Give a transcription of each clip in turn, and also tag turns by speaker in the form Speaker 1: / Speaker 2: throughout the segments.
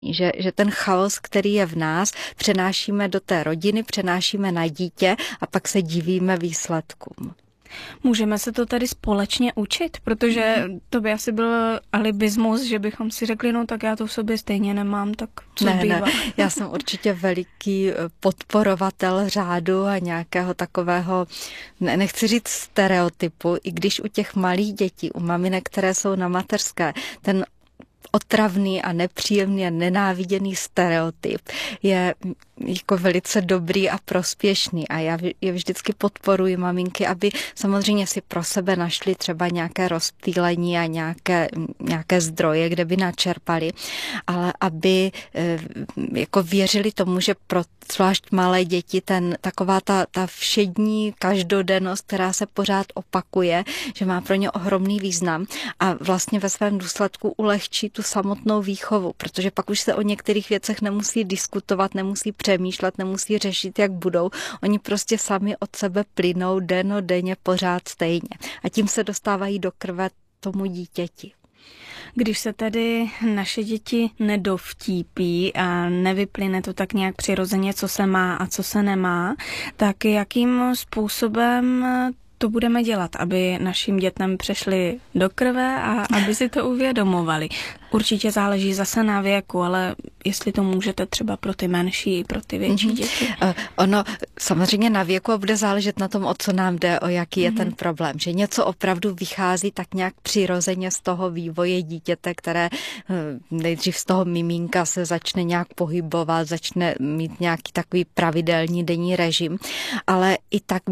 Speaker 1: že ten chaos, který je v nás, přenášíme do té rodiny, přenášíme na dítě a pak se divíme výsledkům.
Speaker 2: Můžeme se to tady společně učit, protože to by asi byl alibismus, že bychom si řekli, no tak já to v sobě stejně nemám, tak co zbývá?
Speaker 1: Ne, já jsem určitě veliký podporovatel řádu a nějakého takového, nechci říct stereotypu, i když u těch malých dětí, u maminek, které jsou na mateřské, ten otravný a nepříjemný a nenáviděný stereotyp je jako velice dobrý a prospěšný a já je vždycky podporuji maminky, aby samozřejmě si pro sebe našli třeba nějaké rozptýlení a nějaké zdroje, kde by načerpali, ale aby jako věřili tomu, že pro zvlášť malé děti taková ta všední každodennost, která se pořád opakuje, že má pro ně ohromný význam a vlastně ve svém důsledku ulehčí tu samotnou výchovu, protože pak už se o některých věcech nemusí diskutovat, nemusí přemýšlet, nemusí řešit, jak budou. Oni prostě sami od sebe plynou dennodenně pořád stejně. A tím se dostávají do krve tomu dítěti.
Speaker 2: Když se tedy naše děti nedovtípí a nevyplyne to tak nějak přirozeně, co se má a co se nemá, tak jakým způsobem to budeme dělat, aby našim dětem přešli do krve a aby si to uvědomovali? Určitě záleží zase na věku, ale jestli to můžete třeba pro ty menší i pro ty větší děti.
Speaker 1: Ono samozřejmě na věku bude záležet na tom, o co nám jde, o jaký je ten problém. Že něco opravdu vychází tak nějak přirozeně z toho vývoje dítěte, které nejdřív z toho miminka se začne nějak pohybovat, začne mít nějaký takový pravidelný denní režim, ale i tak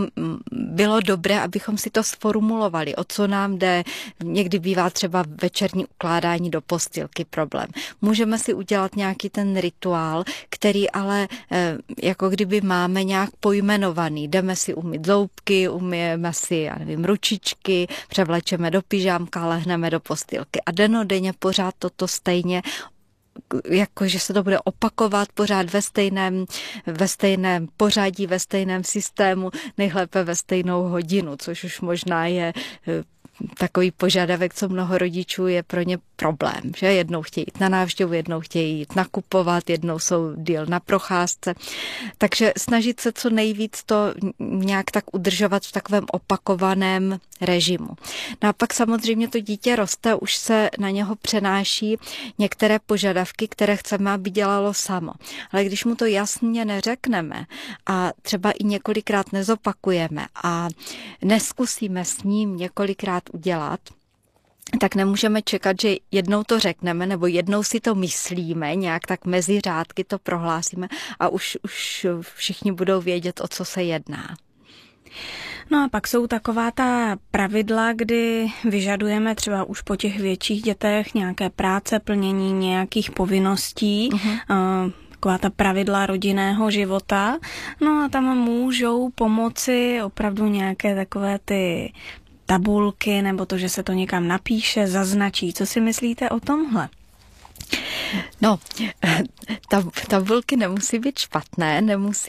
Speaker 1: bylo dobré, abychom si to sformulovali, o co nám jde. Někdy bývá třeba večerní ukládání do postýlky problém. Můžeme si udělat nějaký ten rituál, který ale jako kdyby máme nějak pojmenovaný. Jdeme si umýt zoubky, umyjeme si, já nevím, ručičky, převlečeme do pyžámka, lehneme do postýlky a dennodenně pořád toto stejně, jakože se to bude opakovat pořád ve stejném pořadí, ve stejném systému, nejlépe ve stejnou hodinu, což už možná je takový požadavek, co mnoho rodičů je pro ně problém, že jednou chtějí jít na návštěvu, jednou chtějí jít nakupovat, jednou jsou díl na procházce. Takže snažit se co nejvíc to nějak tak udržovat v takovém opakovaném režimu. No a pak samozřejmě to dítě roste, už se na něho přenáší některé požadavky, které chceme, aby dělalo samo. Ale když mu to jasně neřekneme a třeba i několikrát nezopakujeme a neskusíme s ním několikrát udělat, tak nemůžeme čekat, že jednou to řekneme nebo jednou si to myslíme, nějak tak mezi řádky to prohlásíme a už všichni budou vědět, o co se jedná.
Speaker 2: No a pak jsou taková ta pravidla, kdy vyžadujeme třeba už po těch větších dětech nějaké práce, plnění nějakých povinností, taková ta pravidla rodinného života. No a tam můžou pomoci opravdu nějaké takové ty tabulky, nebo to, že se to někam napíše, zaznačí. Co si myslíte o tomhle?
Speaker 1: No, tabulky nemusí být špatné,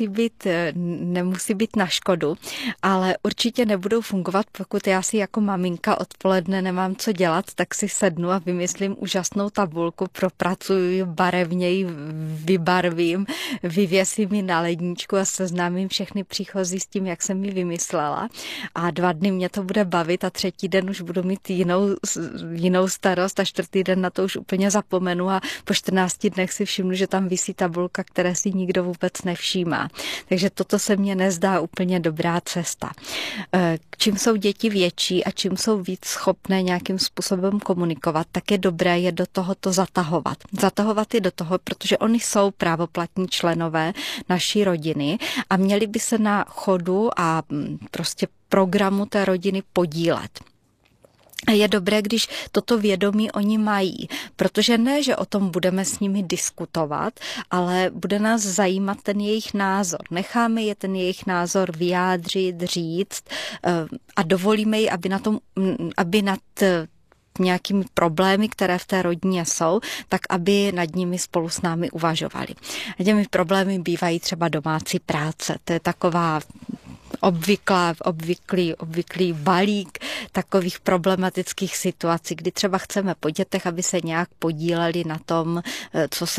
Speaker 1: nemusí být na škodu, ale určitě nebudou fungovat, pokud já si jako maminka odpoledne nemám co dělat, tak si sednu a vymyslím úžasnou tabulku, propracuji barevněji, vybarvím, vyvěsím ji na ledničku a seznámím všechny příchozí s tím, jak jsem ji vymyslela. A 2 dny mě to bude bavit a 3. den už budu mít jinou starost a 4. den na to už úplně zapomenu a po 14 dnech si všimnu, že tam visí tabulka, které si nikdo vůbec nevšímá. Takže toto se mně nezdá úplně dobrá cesta. Čím jsou děti větší a čím jsou víc schopné nějakým způsobem komunikovat, tak je dobré je do tohoto zatahovat. Zatahovat je do toho, protože oni jsou právoplatní členové naší rodiny a měli by se na chodu a prostě programu té rodiny podílet. Je dobré, když toto vědomí oni mají, protože ne, že o tom budeme s nimi diskutovat, ale bude nás zajímat ten jejich názor. Necháme je ten jejich názor vyjádřit, říct a dovolíme ji, aby nad nějakými problémy, které v té rodině jsou, tak aby nad nimi spolu s námi uvažovali. A těmi problémy bývají třeba domácí práce. To je taková obvyklý balík takových problematických situací, kdy třeba chceme po dětech, aby se nějak podíleli na tom, co se